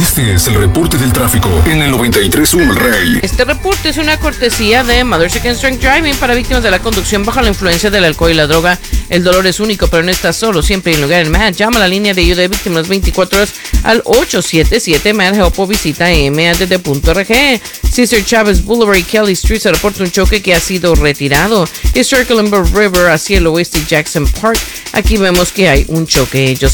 Este es el reporte del tráfico en el 93.1 El Rey. Este reporte es una cortesía de Mothers Against Drunk Driving para víctimas de la conducción bajo la influencia del alcohol y la droga. El dolor es único, pero no estás solo. Siempre hay un lugar en Manhattan. Llama a la línea de ayuda de víctimas 24 horas al 877 Manhattan o visita madd.org. Cesar Chavez Boulevard y Kelly Street se reporta un choque que ha sido retirado. Historical River hacia el oeste y Jackson Park. Aquí vemos que hay un choque. Yo soy